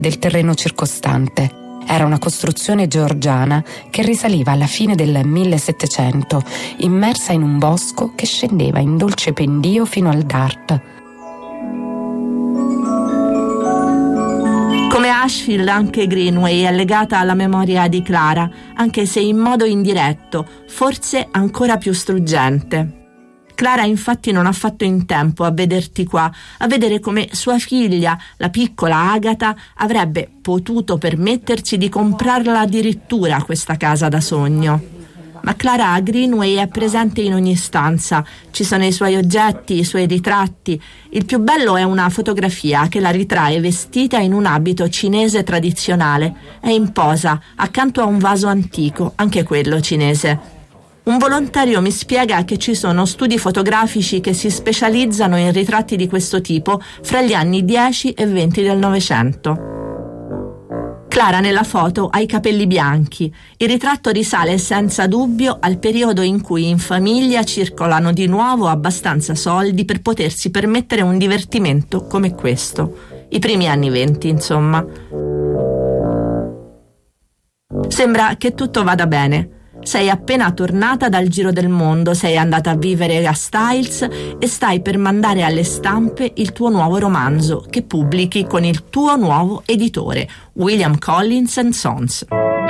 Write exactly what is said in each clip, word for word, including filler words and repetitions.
del terreno circostante. Era una costruzione georgiana che risaliva alla fine del millesettecento, immersa in un bosco che scendeva in dolce pendio fino al Dart. Come Asheville, anche Greenway è legata alla memoria di Clara, anche se in modo indiretto, forse ancora più struggente. Clara infatti non ha fatto in tempo a vederti qua, a vedere come sua figlia, la piccola Agatha, avrebbe potuto permettersi di comprarla addirittura questa casa da sogno. Ma Clara a Greenway è presente in ogni stanza, ci sono i suoi oggetti, i suoi ritratti. Il più bello è una fotografia che la ritrae vestita in un abito cinese tradizionale. È in posa, accanto a un vaso antico, anche quello cinese. Un volontario mi spiega che ci sono studi fotografici che si specializzano in ritratti di questo tipo fra gli anni dieci e venti del Novecento. Clara nella foto ha i capelli bianchi. Il ritratto risale senza dubbio al periodo in cui in famiglia circolano di nuovo abbastanza soldi per potersi permettere un divertimento come questo. I primi anni venti, insomma. Sembra che tutto vada bene. Sei appena tornata dal giro del mondo, sei andata a vivere a Styles e stai per mandare alle stampe il tuo nuovo romanzo che pubblichi con il tuo nuovo editore, William Collins and Sons.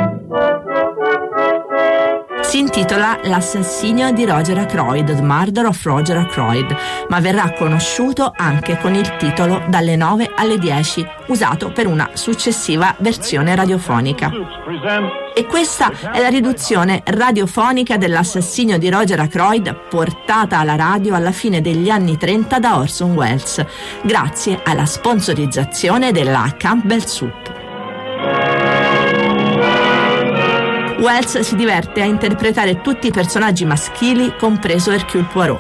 Si intitola L'assassinio di Roger Ackroyd, The Murder of Roger Ackroyd, ma verrà conosciuto anche con il titolo Dalle nove alle dieci, usato per una successiva versione radiofonica. E questa è la riduzione radiofonica dell'assassinio di Roger Ackroyd portata alla radio alla fine degli anni trenta da Orson Welles, grazie alla sponsorizzazione della Campbell Soup. Welles si diverte a interpretare tutti i personaggi maschili, compreso Hercule Poirot.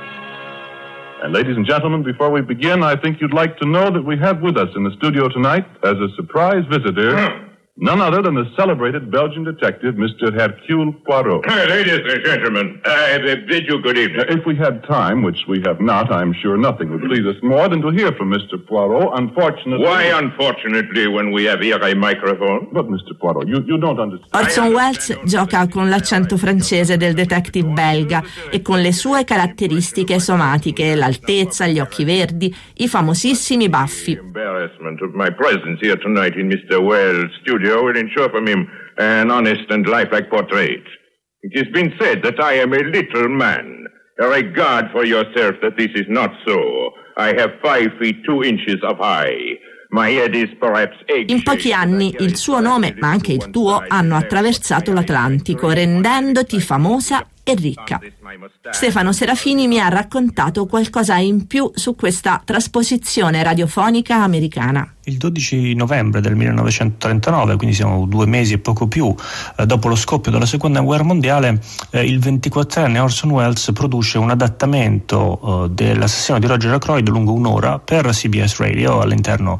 And ladies and gentlemen, before we begin, I think you'd like to know that we have with us in the studio tonight, as a surprise visitor, none other than the celebrated Belgian detective, Mister Hercule Poirot. Ladies and gentlemen, I bid you good evening. If we had time, which we have not, I'm sure nothing would please us more than to hear from Mister Poirot. Unfortunately... Why unfortunately when we have here a microphone? But Mister Poirot, you, you don't understand. Orson Welles gioca con l'accento francese del detective belga e con le sue caratteristiche somatiche, l'altezza, gli occhi verdi, i famosissimi baffi. The embarrassment of my presence here tonight in Mister Welles' studio will ensure from him an honest and lifelike portrait. It has been said that I am a little man. Regard for yourself that this is not so. I have five feet two inches of high. My head is perhaps egg-shaped. In pochi anni il suo nome, ma anche il tuo, hanno attraversato l'Atlantico, rendendoti famosa e ricca. Stefano Serafini mi ha raccontato qualcosa in più su questa trasposizione radiofonica americana. Il dodici novembre del millenovecentotrentanove, quindi siamo due mesi e poco più eh, dopo lo scoppio della seconda guerra mondiale, eh, il ventiquattrenne Orson Welles produce un adattamento eh, dell'assassino di Roger Ackroyd lungo un'ora per C B S Radio all'interno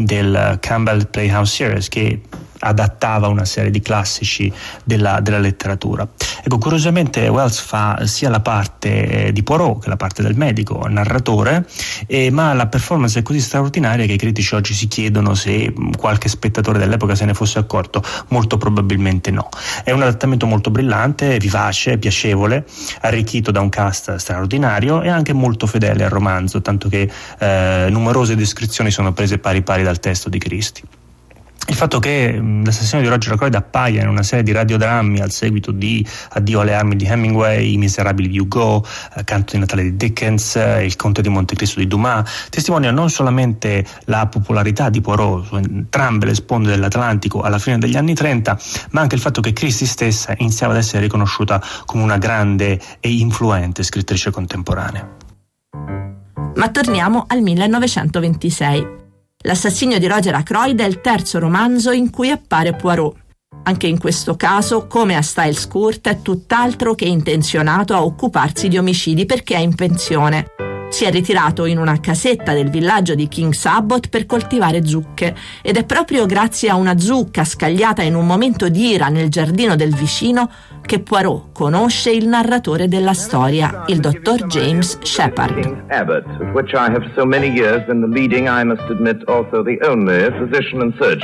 del Campbell Playhouse Series, che adattava una serie di classici della, della letteratura. Ecco, curiosamente Welles fa sia la parte di Poirot che la parte del medico narratore, eh, ma la performance è così straordinaria che i critici oggi si chiedono se qualche spettatore dell'epoca se ne fosse accorto. Molto probabilmente no. È un adattamento molto brillante, vivace, piacevole, arricchito da un cast straordinario e anche molto fedele al romanzo, tanto che eh, numerose descrizioni sono prese pari pari dal testo di Christie. Il fatto che l'assassino di Roger Ackroyd appaia in una serie di radiodrammi al seguito di Addio alle armi di Hemingway, I miserabili di Hugo, Canto di Natale di Dickens, Il conte di Montecristo di Dumas, testimonia non solamente la popolarità di Poirot su entrambe le sponde dell'Atlantico alla fine degli anni trenta, ma anche il fatto che Christie stessa iniziava ad essere riconosciuta come una grande e influente scrittrice contemporanea. Ma torniamo al millenovecentoventisei. L'assassinio di Roger Ackroyd è il terzo romanzo in cui appare Poirot. Anche in questo caso, come a Styles Court, è tutt'altro che intenzionato a occuparsi di omicidi perché è in pensione. Si è ritirato in una casetta del villaggio di King's Abbot per coltivare zucche ed è proprio grazie a una zucca scagliata in un momento di ira nel giardino del vicino che Poirot conosce il narratore della storia, il dottor James Shepard. Abbott, of which I have so many years been the leading, I must admit, also the only physician and surgeon.